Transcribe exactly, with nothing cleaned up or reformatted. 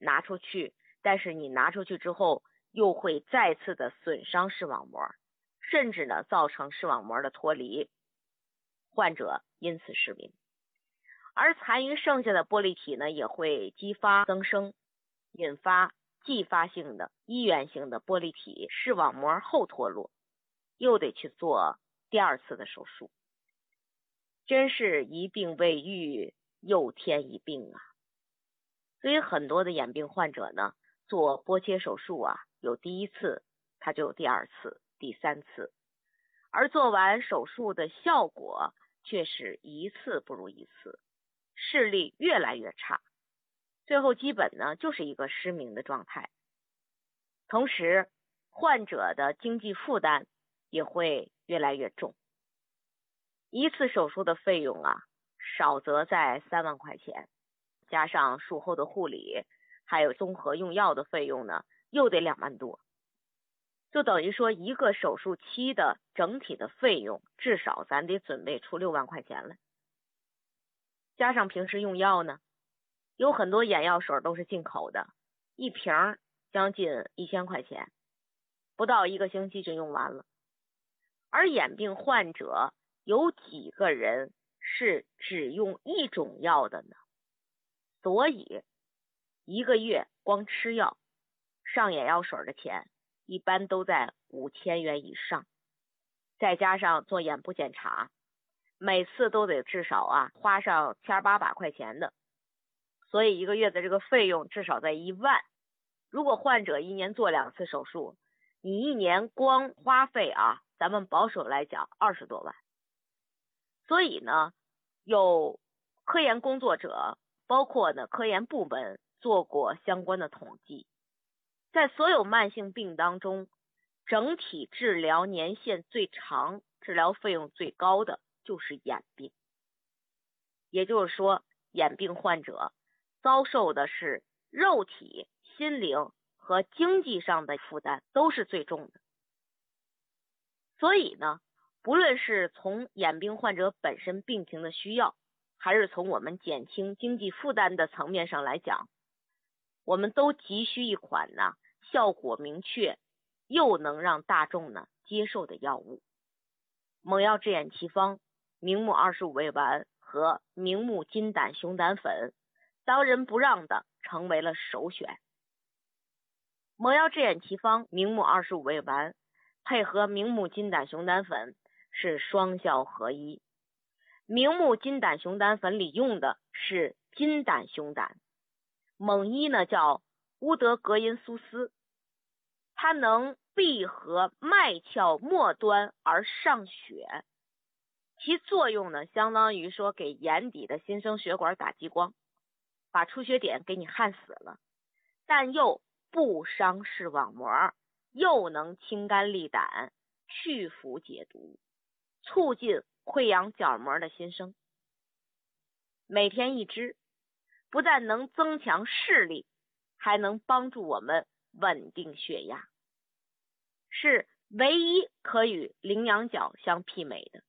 拿出去，但是你拿出去之后又会再次的损伤视网膜，甚至呢造成视网膜的脱离，患者因此失明。而残余剩下的玻璃体呢，也会激发增生，引发继发性的医源性的玻璃体视网膜后脱落，又得去做第二次的手术。真是一病未愈，又添一病啊！所以很多的眼病患者呢，做剥切手术啊，有第一次，他就有第二次、第三次，而做完手术的效果却是一次不如一次，视力越来越差，最后基本呢就是一个失明的状态。同时，患者的经济负担也会越来越重。一次手术的费用啊，少则在三万块钱，加上术后的护理，还有综合用药的费用呢，又得两万多。就等于说一个手术期的整体的费用，至少咱得准备出六万块钱了。加上平时用药呢，有很多眼药水都是进口的，一瓶将近一千块钱，不到一个星期就用完了。而眼病患者有几个人是只用一种药的呢？所以一个月光吃药上眼药水的钱一般都在五千元以上，再加上做眼部检查，每次都得至少啊花上千八百块钱的，所以一个月的这个费用至少在一万。如果患者一年做两次手术，你一年光花费啊，咱们保守来讲二十多万。所以呢，有科研工作者，包括呢科研部门做过相关的统计，在所有慢性病当中，整体治疗年限最长、治疗费用最高的就是眼病。也就是说，眼病患者遭受的是肉体、心灵和经济上的负担都是最重的。所以呢，不论是从眼病患者本身病情的需要，还是从我们减轻经济负担的层面上来讲，我们都急需一款呢效果明确又能让大众呢接受的药物。蒙药治眼奇方明目二十五味丸和明目金胆熊胆粉当仁不让的成为了首选。蒙药治眼奇方明目二十五味丸配合明目金胆熊胆粉是双效合一。明目金胆熊胆粉里用的是金胆熊胆，蒙一呢叫乌德格因苏斯，它能闭合脉窍末端而上血，其作用呢相当于说给眼底的新生血管打激光，把出血点给你焊死了，但又不伤视网膜，又能清肝利胆、去腐解毒，促进溃疡角膜的新生。每天一支，不但能增强视力，还能帮助我们稳定血压，是唯一可与羚羊角相媲美的。